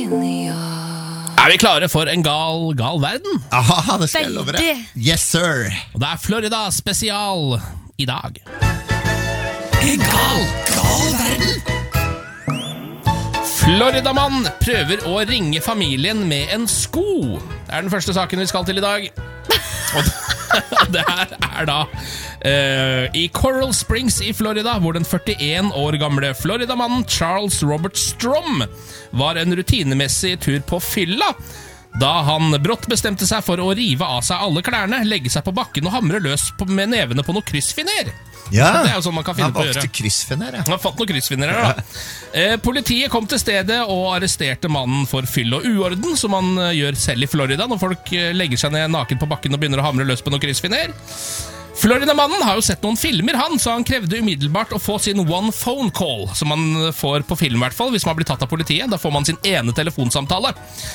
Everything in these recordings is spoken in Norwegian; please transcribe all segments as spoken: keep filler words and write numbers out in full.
Er vi klare for en gal, gal verden? Aha, det skal jeg love deg. Yes, sir. Og det er Florida spesial i dag. En gal, gal verden. Floridamann prøver å ringe familien med en sko. Det er den første saken vi skal til i dag. Og det her er da uh, i Coral Springs i Florida, hvor den førtien år gamle Floridamannen Charles Robert Strom var en rutinemessig tur på fylla, da han brått bestemte seg for å rive av seg alle klærne, legge seg på bakken og hamre løs på, med nevene på noe kryssfiner. Ja, det er jo sånn man kan finne på å gjøre. kryssfiner, ja. Han har fått noen kryssfinere, da. Eh, politiet kom til stedet og arresterte mannen for fyll og uorden, som man uh, gjør selv i Florida når folk uh, legger seg ned naken på bakken og begynner å hamre løs på noen kryssfiner. Florida-mannen har jo sett noen filmer, han, så han krevde umiddelbart å få sin one phone call, som man får på film i hvert fall, hvis man blir tatt av politiet. Da får man sin ene telefonsamtale.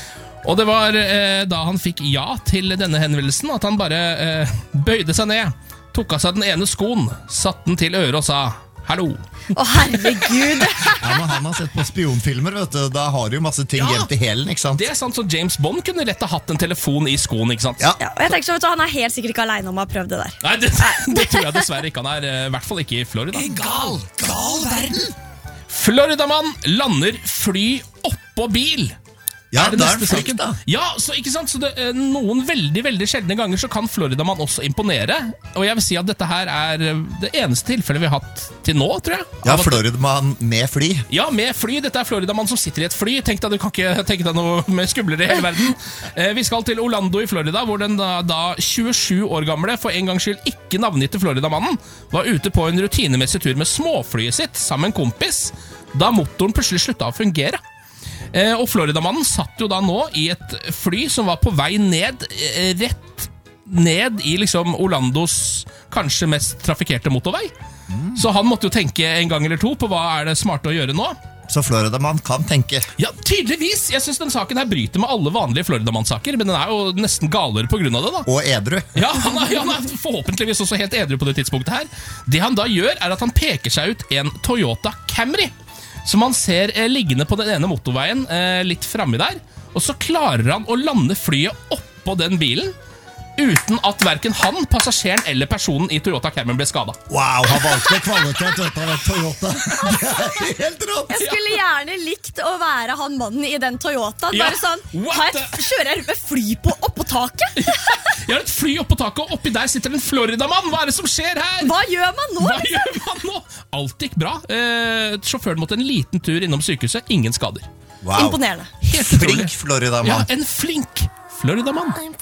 Og det var eh, da han fikk ja til denne henvendelsen, at han bare eh, bøyde seg ned, tok av seg den ene skoen, satt den til øret og sa hallo. Å, herregud. Ja, men han har sett på spionfilmer, vet du. Da har du jo masse ting Ja, gjemt i hælen, ikke sant? Det er sant, så James Bond kunne lett ha hatt en telefon i skoen, ikke sant? Ja. Ja, og jeg tenker så, vet du, Han er helt sikkert ikke alene om å ha prøvd det der. Nei, det, det tror jeg dessverre ikke han er, i hvert fall ikke i Florida. En gal, gal verden. Floridamann lander fly oppå bil. Ja, er det da er neste den flink, saken? da. Ja, så ikke sant? Så det, eh, noen veldig, veldig sjeldne ganger så kan Floridamann også imponere. Og jeg vil si at dette her er eh, det eneste tilfellet vi har hatt til nå, tror jeg. Ja, Av at- Floridamann med fly. Ja, med fly. Dette er Floridamann som sitter i et fly. Tenk deg, du kan ikke tenke deg noe mer skumlere i hele verden. Eh, vi skal til Orlando i Florida, hvor den da, da tjuesju år gamle, for en gangs skyld ikke navngitte Floridamannen, var ute på en rutinemessig tur med småflyet sitt sammen med en kompis, da motoren plutselig slutta å fungere. Eh, og Floridamannen satt jo da nå i et fly som var på vei ned, eh, rett ned i liksom Orlandos kanskje mest trafikkerte motorvei. Mm. Så han måtte jo tenke en gang eller to på hva er det smarte å gjøre nå. Så Floridamann kan tenke. Ja, tydeligvis! Jeg synes den saken her bryter med alle vanlige Floridamann-saker, men den er jo nesten galere på grunn av det da. Og edru. Ja, han er, han er forhåpentligvis også helt edru på det tidspunktet her. Det han da gjør er at han peker seg ut en Toyota Camry, som man ser eh, liggende på den ene motorveien eh, litt fremme der, og så klarer han å lande flyet oppå den bilen, uten at hverken han, passasjeren eller personen i Toyota Camry ble skadet. Wow, han valgte kvalitet ut av Toyota. Det er helt rått. Jeg skulle gjerne likt å være han mannen i den Toyotaen. Ja, Bare sånn, what her the- kjører jeg med fly på oppå taket. Jeg har et fly oppå taket, og oppi der sitter en Floridamann. Hva er det som skjer her? Hva gjør man nå? Hva gjør man nå? Alt gikk bra. Eh, sjåføren måtte en liten tur innom sykehuset. Ingen skader. Wow. Imponerende. Helt utrolig. Flink Floridamann. Ja, en flink Floridamann.